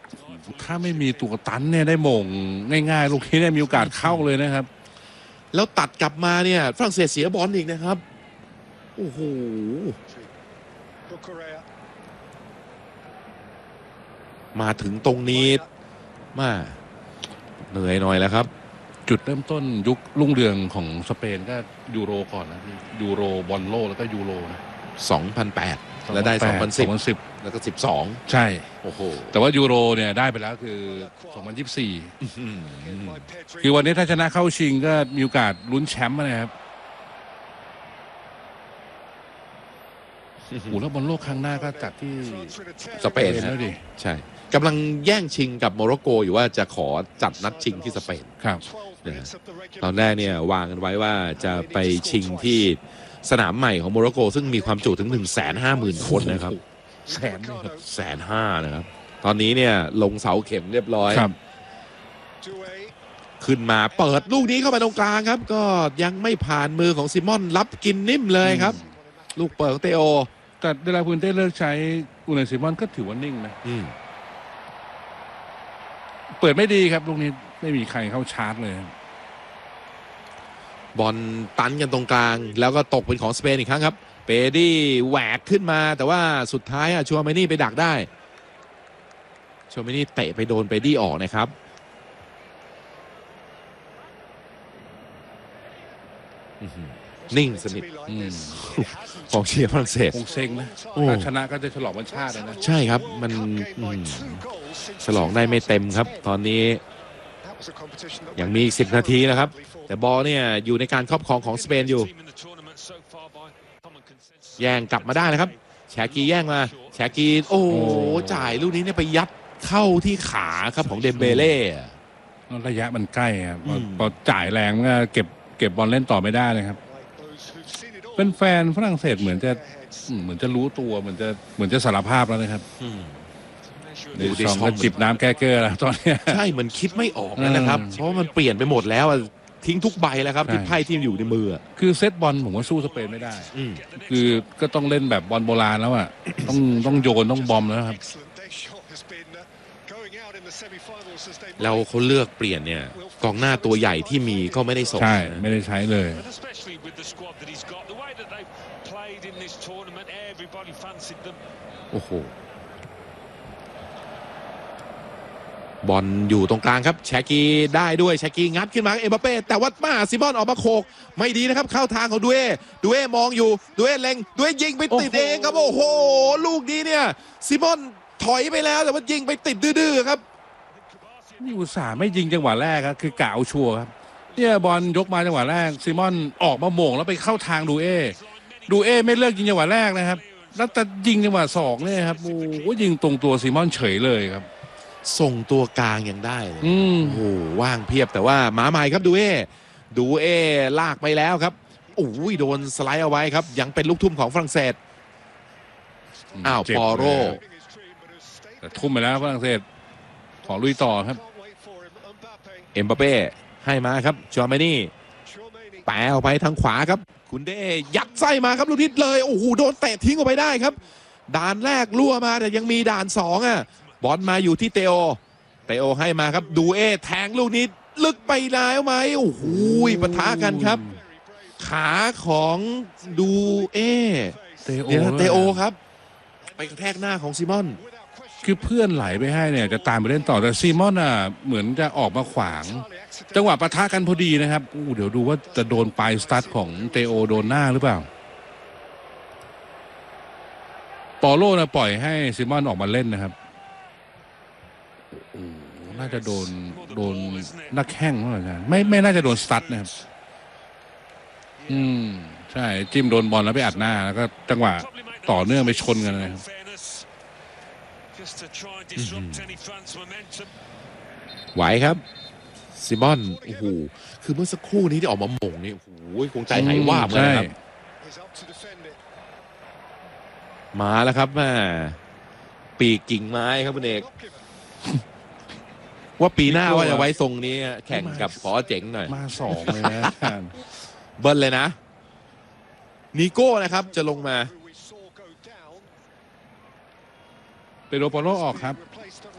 ถ้าไม่มีตัวตันเนี่ยได้โมงง่ายๆลูกนี้เนี่ยมีโอกาสเข้าเลยนะครับแล้วตัดกลับมาเนี่ยฝรั่งเศสเสียบอลอีกนะครับโอ้โหมาถึงตรงนี้มาเหนื่อยหน่อยแล้วครับจุดเริ่มต้นยุครุ่งเรืองของสเปนก็ยูโรก่อนนะพี่ยูโรบอลโลกแล้วก็ยูโรนะ 2008แล้วได้2010แล้วก็12 ใช่โอ้โหแต่ว่ายูโรเนี่ยได้ไปแล้วคือ2024คือวันนี้ถ้าชนะเข้าชิงก็มีโอกาสลุ้นแชมป์นะครับโอ้โหแล้วบอลโลกครั้งหน้าก็จัดที่สเปนนะดิใช่กำลังแย่งชิงกับโมร็อกโกอยู่ว่าจะขอจัดนัดชิงที่สเปนครับตอนแรกเนี่ยวางกันไว้ว่าจะไปชิงที่สนามใหม่ของโมร็อกโกซึ่งมีความจุถึง 150,000 คนนะครับ150,000นะครับตอนนี้เนี่ยลงเสาเข็มเรียบร้อยขึ้นมาเปิดลูกนี้เข้าไปตรงกลางครับก็ยังไม่ผ่านมือของซิมอนรับกินนิ่มเลยครับลูกเปิดของเตโอแต่เวลาคุณเต้เลิกใช้อูนายซิมอนก็ถือว่านิ่งนะเปิดไม่ดีครับลูกนี้ไม่มีใครเข้าชาร์จเลยบอลตันกันตรงกลางแล้วก็ตกเป็นของสเปนอีกครั้งครับเปดี้แหวกขึ้นมาแต่ว่าสุดท้ายชัวเมนี่ไปดักได้ชัวเมนี่เตะไปโดนเปดี้ออกนะครับนิ่งสนิทของเชียร์ฝรั่งเศสคงเซ็งนะถ้าชนะก็จะฉลองวันชาตินะใช่ครับมันฉลองได้ไม่เต็มครับตอนนี้ยังมี10 นาทีนะครับแต่บอลเนี่ยอยู่ในการครอบครองของสเปนอยู่แย่งกลับมาได้นะครับแชกีแย่งมาแชกีโอ้จ่ายลูกนี้เนี่ยไปยัดเข้าที่ขาครับของเดมเบเล่ระยะมันใกล้ครับพอจ่ายแรงก็เก็บบอลเล่นต่อไม่ได้เลยครับเป็นแฟนฝรั่งเศสเหมือนจะรู้ตัวเหมือนจะสารภาพแล้วนะครับเดชองก็จิบน้ำแก้เกลือแล้วตอนนี้ใช่เหมือนคิดไม่ออกนะครับเพราะมันเปลี่ยนไปหมดแล้วทิ้งทุกใบแล้วครับที่ไพ่ที่อยู่ในมือคือเซตบอลผมว่าสู้สเปนไม่ได้คือก็ต้องเล่นแบบบอลโบราณแล้วอ่ะต้องโยนต้องบอมแล้วครับเราเขาเลือกเปลี่ยนเนี่ยกองหน้าตัวใหญ่ที่มีก็ไม่ได้ส่งใช่ไม่ได้ใช้เลยโอ้โหบอลอยู่ตรงกลางครับแชกีได้ด้วยแชกีงัดขึ้นมาเอ็มบัปเป้แต่ว่ามาซิมอนออกมาโขกไม่ดีนะครับเข้าทางของดูเอมองอยู่ดูเอเล็งดูเอยิงไปติดเองครับโอ้โหลูกนี้เนี่ยซิมอนถอยไปแล้วแต่ว่ายิงไปติดดื้อๆครับนี่อุตส่าห์ไม่ยิงจังหวะแรกครับคือกะเอาชัวร์ครับเนี่ยบอลยกมาจังหวะแรกซิมอนออกมาโหม่งแล้วไปเข้าทางดูเอไม่เลิกยิงจังหวะแรกนะครับแล้วแต่ยิงจังหวะ2เนี่ยครับโอ้โหยิงตรงตัวซิมอนเฉยเลยครับส่งตัวกลางยังได้เลยโอ้โหว่างเพียบแต่ว่าหมาใหม่ครับดูเอลากไปแล้วครับโอ้ยโดนสไลด์เอาไว้ครับยังเป็นลูกทุ่มของฝรั่งเศสปอโรแต่ทุ่มไปแล้วฝรั่งเศสขอลุยต่อครับเอ็มบัปเป้ให้มาครับจอร์เมนี่แปะออกไปทางขวาครับคุณเดยัดไส้มาครับลูกนี้เลยโอ้โหโดนเตะทิ้งออกไปได้ครับด่านแรกรั่วมาแต่ยังมีด่าน2บอลมาอยู่ที่เตโอให้มาครับดูเอแทงลูกนี้ลึกไปแล้วไหมโอ้โหปะทะกันครับขาของดูเอเตโอครับไปกระแทกหน้าของซิมอนคือเพื่อนไหลไปให้เนี่ยจะตามไปเล่นต่อแต่ซิมอนเหมือนจะออกมาขวางจังหวะปะทะกันพอดีนะครับเดี๋ยวดูว่าจะโดนปลายสตาร์ทของเตโอโดนหน้าหรือเปล่าปอโลปล่อยให้ซิมอนออกมาเล่นนะครับน่าจะโดนนักแข้งมั้งอาจารย์ไม่น่าจะโดนสตั๊ดนะครับใช่จิ้มโดนบอลแล้วไปอัดหน้าแล้วก็จังหวะต่อเนื่องไปชนกันนะครับไหวครับซิมอนโอ้โหคือเมื่อสักครู่นี้ที่ออกมาหม่งนี่โอ้โหคงใจหายวาบเลยครับมาแล้วครับแม่ปีกกิ่งไม้ครับคุณเอกว่าปีหน้าว่าจะไว้ทรงนี้แข่งกับขอเจ๋งหน่อยมา2เลยนะเบิ้ลเลยนะนิโก้นะครับจะลงมาเปโดรปอโลออกครับ